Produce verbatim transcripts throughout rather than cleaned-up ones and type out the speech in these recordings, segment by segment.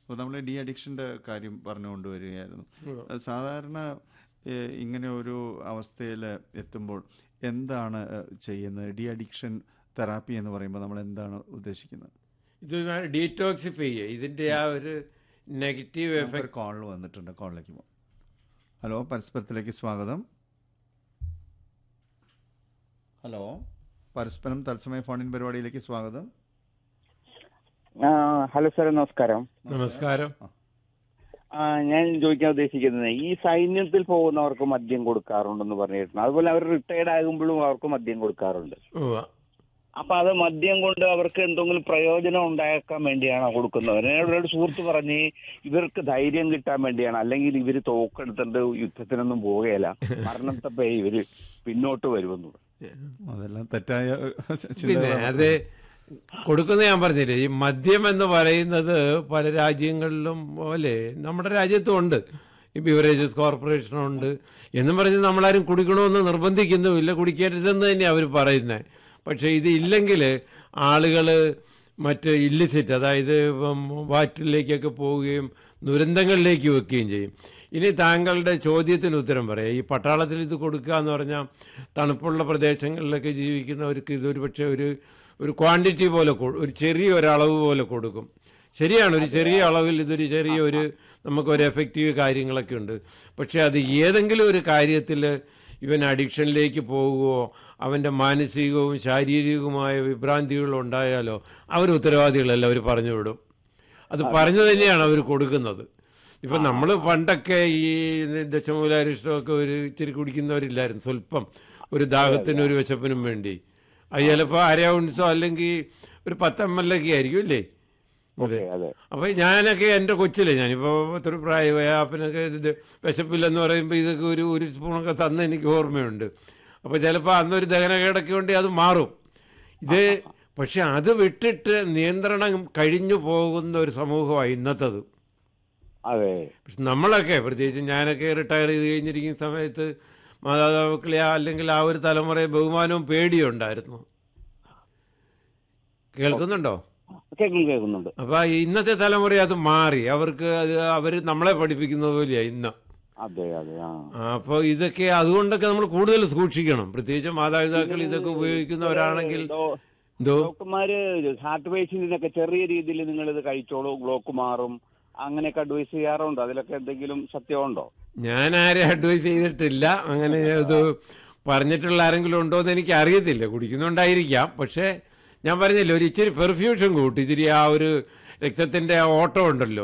അപ്പോൾ നമ്മൾ ഡി അഡിക്ഷൻ്റെ കാര്യം പറഞ്ഞുകൊണ്ട് വരികയായിരുന്നു. സാധാരണ ഇങ്ങനെ ഒരു അവസ്ഥയിൽ എത്തുമ്പോൾ എന്താണ് ചെയ്യുന്നത്? ഡി അഡിക്ഷൻ തെറാപ്പി എന്ന് പറയുമ്പോൾ നമ്മൾ എന്താണ് ഉദ്ദേശിക്കുന്നത്? ഇത് ഡീറ്റോക്സിഫൈ ചെയ്യുക, ഇതിൻ്റെ ആ ഒരു നെഗറ്റീവ് എഫക്ട്. കോളിൽ വന്നിട്ടുണ്ട്, കോളിലേക്ക് പോകും. ഹലോ, പരസ്പരത്തിലേക്ക് സ്വാഗതം. ഹലോ, പരസ്പരം തത്സമയ ഫോണിൻ പരിപാടിയിലേക്ക് സ്വാഗതം. ഹലോ സാർ, നമസ്കാരം. നമസ്കാരം. ഞാൻ ചോദിക്കാൻ ഉദ്ദേശിക്കുന്നത്, ഈ സൈന്യത്തിൽ പോകുന്നവർക്ക് മദ്യം കൊടുക്കാറുണ്ടെന്ന് പറഞ്ഞിട്ടുണ്ട്. അതുപോലെ അവർ റിട്ടയർഡ് ആകുമ്പോഴും അവർക്ക് മദ്യം കൊടുക്കാറുണ്ട്. അപ്പൊ അത് മദ്യം കൊണ്ട് അവർക്ക് എന്തെങ്കിലും പ്രയോജനം ഉണ്ടാക്കാൻ വേണ്ടിയാണോ കൊടുക്കുന്നത്? എന്നോട് സുഹൃത്ത് പറഞ്ഞ് ഇവർക്ക് ധൈര്യം കിട്ടാൻ വേണ്ടിയാണ്, അല്ലെങ്കിൽ ഇവര് തോക്കെടുത്തിട്ട് യുദ്ധത്തിനൊന്നും പോവുകയില്ല, മരണത്തപ്പോ ഇവര് പിന്നോട്ട് വരുമെന്ന്. അതെല്ലാം തെറ്റായ. പിന്നെ അത് കൊടുക്കുന്ന ഞാൻ പറഞ്ഞില്ലേ, ഈ മദ്യം എന്ന് പറയുന്നത് പല രാജ്യങ്ങളിലും പോലെ നമ്മുടെ രാജ്യത്തും ഉണ്ട്. ഈ ബിവറേജസ് കോർപ്പറേഷനുണ്ട് എന്നും പറഞ്ഞ് നമ്മളാരും കുടിക്കണമെന്ന് നിർബന്ധിക്കുന്നുമില്ല, കുടിക്കരുതെന്ന് തന്നെയാണ് അവർ പറയുന്നത്. പക്ഷേ ഇത് ഇല്ലെങ്കിൽ ആളുകൾ മറ്റ് ഇല്ലിസിറ്റ്, അതായത് വാറ്റിലേക്കൊക്കെ പോവുകയും ദുരന്തങ്ങളിലേക്ക് വെക്കുകയും ചെയ്യും. ഇനി താങ്കളുടെ ചോദ്യത്തിന് ഉത്തരം പറയാം. ഈ പട്ടാളത്തിൽ ഇത് കൊടുക്കുക എന്ന് പറഞ്ഞാൽ തണുപ്പുള്ള പ്രദേശങ്ങളിലൊക്കെ ജീവിക്കുന്നവർക്ക് ഇതൊരു പക്ഷേ ഒരു ഒരു ക്വാണ്ടിറ്റി പോലെ, ഒരു ചെറിയ ഒരളവ് പോലെ കൊടുക്കും. ശരിയാണ്, ഒരു ചെറിയ അളവിൽ ഇതൊരു ചെറിയ ഒരു നമുക്കൊരു എഫക്റ്റീവ് കാര്യങ്ങളൊക്കെ ഉണ്ട്. പക്ഷേ അത് ഏതെങ്കിലും ഒരു കാര്യത്തിൽ ഇവൻ അഡിക്ഷനിലേക്ക് പോകുകയോ അവൻ്റെ മാനസികവും ശാരീരികവുമായ വിഭ്രാന്തികൾ ഉണ്ടായാലോ അവർ ഉത്തരവാദികളല്ല, അവർ പറഞ്ഞു വിടും. അത് പറഞ്ഞു തന്നെയാണ് അവർ കൊടുക്കുന്നത്. ഇപ്പം നമ്മൾ പണ്ടൊക്കെ ഈ ദശമൂലാരിഷ്ടമൊക്കെ ഒരു ഇച്ചിരി കുടിക്കുന്നവരില്ലായിരുന്നു, സ്വല്പം ഒരു ദാഹത്തിനും ഒരു വിശപ്പിനും വേണ്ടി. അത് ചിലപ്പോൾ അര ഔൺസോ അല്ലെങ്കിൽ ഒരു പത്ത് എം എൽ ഒക്കെ ആയിരിക്കും അല്ലേ? അതെ. അപ്പോൾ ഞാനൊക്കെ എൻ്റെ കൊച്ചിലെ, ഞാനിപ്പോൾ ഒത്തിരി പ്രായമായ അപ്പനൊക്കെ ഇത് വിശപ്പില്ലെന്ന് പറയുമ്പോൾ ഇതൊക്കെ ഒരു ഒരു സ്പൂണൊക്കെ തന്ന് എനിക്ക് ഓർമ്മയുണ്ട്. അപ്പോൾ ചിലപ്പോൾ അന്നൊരു ദഹനക്കേടൊക്കെ ഉണ്ടെങ്കിൽ അത് മാറും. ഇത് പക്ഷെ അത് വിട്ടിട്ട് നിയന്ത്രണം കഴിഞ്ഞു പോകുന്ന ഒരു സമൂഹമാണ് ഇന്നത്തത്. അതെ. പക്ഷെ നമ്മളൊക്കെ, പ്രത്യേകിച്ച് ഞാനൊക്കെ റിട്ടയർ ചെയ്ത് കഴിഞ്ഞിരിക്കുന്ന സമയത്ത് മാതാപിതാക്കളെ അല്ലെങ്കിൽ ആ ഒരു തലമുറയെ ബഹുമാനവും പേടിയും ഉണ്ടായിരുന്നു. കേൾക്കുന്നുണ്ടോ? കേൾക്കുന്നുണ്ട്. അപ്പൊ ഇന്നത്തെ തലമുറ അത് മാറി, അവർക്ക് അത് അവർ നമ്മളെ പഠിപ്പിക്കുന്ന പോലെയാ ഇന്ന്. അതെ അതെ. അപ്പോൾ ഇതൊക്കെ അതുകൊണ്ടൊക്കെ നമ്മൾ കൂടുതൽ സൂക്ഷിക്കണം, പ്രത്യേകിച്ച് മാതാപിതാക്കൾ ഇതൊക്കെ ഉപയോഗിക്കുന്നവരാണെങ്കിൽ. ഡോക്ടർമാര് ഹാർട്ട് പേഷ്യന്റിനൊക്കെ ചെറിയ രീതിയിൽ നിങ്ങൾ ഇത് കഴിച്ചോളൂ, ബ്ലോക്ക് മാറും, അങ്ങനെയൊക്കെ അഡ്വൈസ് ചെയ്യാറുണ്ടോ? അതിലൊക്കെ എന്തെങ്കിലും സത്യമുണ്ടോ? ഞാൻ ആരെ അഡ്വൈസ് ചെയ്തിട്ടില്ല, അങ്ങനെ ഇത് പറഞ്ഞിട്ടുള്ള ആരെങ്കിലും ഉണ്ടോ എന്ന് എനിക്ക് അറിയത്തില്ല. കുടിക്കുന്നുണ്ടായിരിക്കാം, പക്ഷേ ഞാൻ പറഞ്ഞില്ല, ഒരു ഇച്ചിരി പെർഫ്യൂഷൻ കൂട്ടി, ഇച്ചിരി ആ ഒരു രക്തത്തിന്റെ ഓട്ടം ഉണ്ടല്ലോ.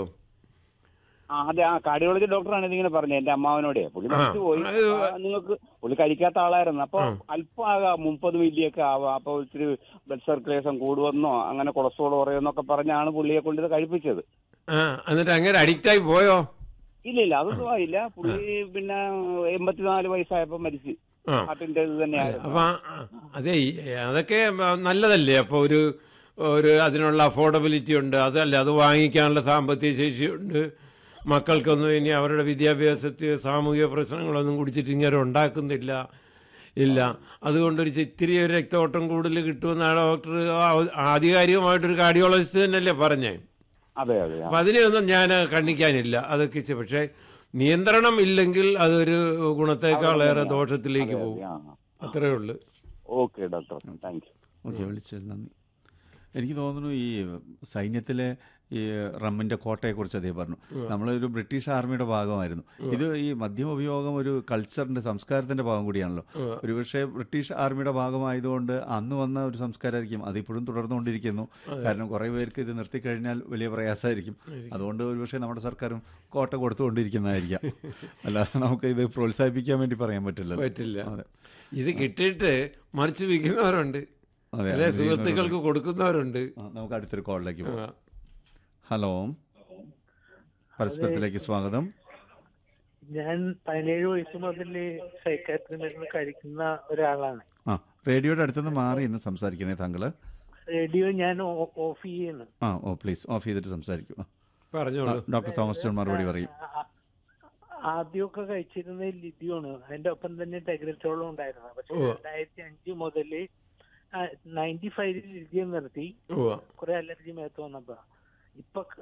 അതെ, ആ കാർഡിയോളജി ഡോക്ടറാണ് ഇതിങ്ങനെ പറഞ്ഞത്. എന്റെ അമ്മാവനോടെ പുള്ളി പോയി, നിങ്ങൾക്ക് പുള്ളി കഴിക്കാത്ത ആളായിരുന്നു. അപ്പൊ അല്പം ആകാം, മുപ്പത് മില്ലിയൊക്കെ ആവാം. അപ്പൊ ഇച്ചിരി ബ്ലഡ് സർക്കുലേഷൻ കൂടുവെന്നോ അങ്ങനെ കൊളസ്ട്രോൾ കുറയുന്നൊക്കെ പറഞ്ഞാണ് പുള്ളിയെ കൊണ്ട് ഇത് കഴിപ്പിച്ചത്. എന്നിട്ട് അങ്ങനെ അഡിക്റ്റ് ആയി പോയോ? ഇല്ല ഇല്ല, അതൊന്നും ആയില്ല. പുള്ളി പിന്നെ എൺപത്തിനാല് വയസ്സായപ്പോ മരിച്ചു. ഹാർട്ടിന്റെ ഇത് തന്നെയായിരുന്നു. അപ്പൊ അതെ, അതൊക്കെ നല്ലതല്ലേ? അപ്പൊ ഒരു ഒരു അതിനുള്ള അഫോർഡബിലിറ്റി ഉണ്ട്, അതല്ല, അത് വാങ്ങിക്കാനുള്ള സാമ്പത്തിക ശേഷിയുണ്ട്. മക്കൾക്കൊന്നും ഇനി അവരുടെ വിദ്യാഭ്യാസത്തിൽ സാമൂഹിക പ്രശ്നങ്ങളൊന്നും കുടിച്ചിട്ട് ഇങ്ങനെ ഉണ്ടാക്കുന്നില്ല ഇല്ല. അതുകൊണ്ടൊരു ഇത്തിരി ഒരു രക്തഓട്ടം കൂടുതൽ കിട്ടുമെന്നാണ് ഡോക്ടർ ആധികാരികമായിട്ടൊരു കാർഡിയോളജിസ്റ്റ് തന്നെയല്ലേ പറഞ്ഞേ. അതെ അതെ. അപ്പം അതിനെയൊന്നും ഞാൻ കണ്ണിക്കാനില്ല അതൊക്കെ. പക്ഷേ നിയന്ത്രണം ഇല്ലെങ്കിൽ അതൊരു ഗുണത്തേക്കാളേറെ ദോഷത്തിലേക്ക് പോകും. അത്രേ ഉള്ളൂ. Okay doctor, thank you. Okay, വിളിച്ചത് നന്ദി. എനിക്ക് തോന്നുന്നു ഈ സൈന്യത്തിലെ ഈ റമ്മിൻ്റെ കോട്ടയെക്കുറിച്ച് അതേ പറഞ്ഞു. നമ്മളൊരു ബ്രിട്ടീഷ് ആർമിയുടെ ഭാഗമായിരുന്നു. ഇത് ഈ മദ്യം ഉപയോഗം ഒരു കൾച്ചറിൻ്റെ, സംസ്കാരത്തിൻ്റെ ഭാഗം കൂടിയാണല്ലോ. ഒരുപക്ഷെ ബ്രിട്ടീഷ് ആർമിയുടെ ഭാഗമായതുകൊണ്ട് അന്ന് വന്ന ഒരു സംസ്കാരമായിരിക്കും അതിപ്പോഴും തുടർന്നുകൊണ്ടിരിക്കുന്നു. കാരണം കുറേ പേർക്ക് ഇത് നിർത്തിക്കഴിഞ്ഞാൽ വലിയ പ്രയാസമായിരിക്കും. അതുകൊണ്ട് ഒരുപക്ഷെ നമ്മുടെ സർക്കാരും കോട്ട കൊടുത്തുകൊണ്ടിരിക്കുന്നതായിരിക്കാം. അല്ലാതെ നമുക്ക് ഇത് പ്രോത്സാഹിപ്പിക്കാൻ വേണ്ടി പറയാൻ പറ്റില്ല പറ്റില്ല ഇത് കിട്ടിയിട്ട് മറിച്ച് വിൽക്കുന്നവരുണ്ട്, അതെ, സുഹൃത്തുക്കൾക്ക് കൊടുക്കുന്നവരുണ്ട്. നമുക്ക് അടുത്തൊരു കോളിലേക്ക് പോകാം. ഹലോ, പരസ്പരത്തിലേക്ക് സ്വാഗതം. ഞാൻ പതിനേഴ് വയസ്സ് മുതൽ സൈക്കാട്രി മരുന്ന് കഴിക്കുന്ന ഒരാളാണ്. ആ, റേഡിയോയുടെ അടുത്തുനിന്ന് മാറി ഇന്ന് സംസാരിക്കണേ താങ്കള്. റേഡിയോ ഞാൻ ഓഫ് ചെയ്യണം. ആ, ഓ പ്ലീസ് ഓഫ് ചെയ്തിട്ട് സംസാരിക്കും. പറഞ്ഞോളൂ. ഡോക്ടർ തോമസ് ജോൺ മറുപടി പറയും. ആദ്യമൊക്കെ കഴിച്ചിരുന്ന ലിഥിയാണ്, അതിന്റെ ഒപ്പം തന്നെ ടെഗ്രറ്റോളും ഉണ്ടായിരുന്നു. പക്ഷെ രണ്ടായിരത്തി അഞ്ച് മുതല് നയൻറ്റി ഫൈവ് ലിഥിയം നിർത്തി, കുറെ അലർജി മേത്ത് വന്നപ്പോ ഇപ്പൊ